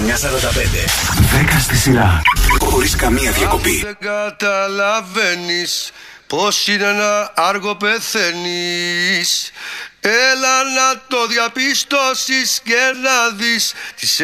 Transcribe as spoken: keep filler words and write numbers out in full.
εννιά σαράντα πέντε. δέκα στη σειρά. Χωρίς καμία διακοπή. Δεν καταλαβαίνεις πως είναι ένα άργο πεθαίνεις. Έλα να το διαπιστώσεις και να δεις τις